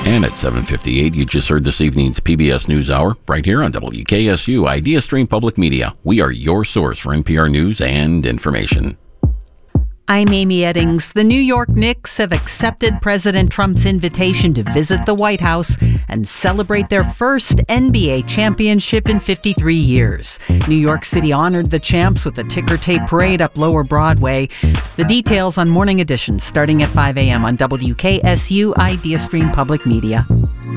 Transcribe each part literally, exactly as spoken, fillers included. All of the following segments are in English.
And at seven fifty-eight, you just heard this evening's P B S NewsHour right here on W K S U IdeaStream Public Media. We are your source for N P R news and information. I'm Amy Eddings. The New York Knicks have accepted President Trump's invitation to visit the White House and celebrate their first N B A championship in fifty-three years. New York City honored the champs with a ticker tape parade up Lower Broadway. The details on Morning Edition starting at five a.m. on W K S U IdeaStream Public Media.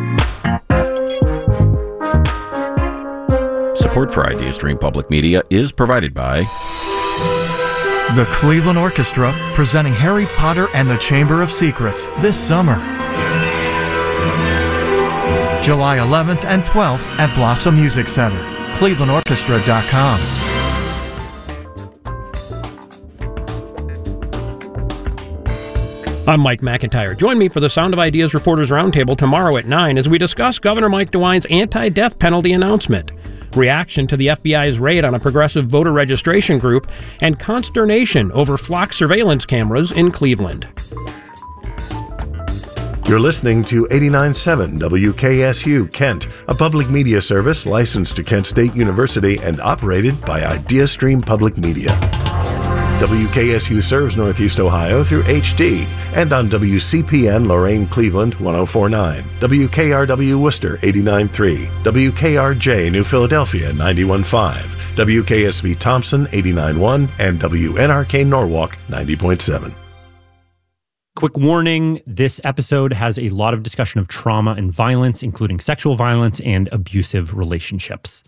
Support for IdeaStream Public Media is provided by the Cleveland Orchestra, presenting Harry Potter and the Chamber of Secrets this summer. July eleventh and twelfth at Blossom Music Center. Cleveland Orchestra dot com. I'm Mike McIntyre. Join me for the Sound of Ideas Reporters Roundtable tomorrow at nine as we discuss Governor Mike DeWine's anti-death penalty announcement, reaction to the F B I's raid on a progressive voter registration group, and consternation over flock surveillance cameras in Cleveland. You're listening to eighty-nine point seven W K S U Kent, a public media service licensed to Kent State University and operated by IdeaStream Public Media. W K S U serves Northeast Ohio through H D and on W C P N Lorain Cleveland one oh four point nine, W K R W Worcester eighty-nine point three, W K R J New Philadelphia ninety-one point five, W K S V Thompson eighty-nine point one, and W N R K Norwalk ninety point seven. Quick warning, this episode has a lot of discussion of trauma and violence, including sexual violence and abusive relationships.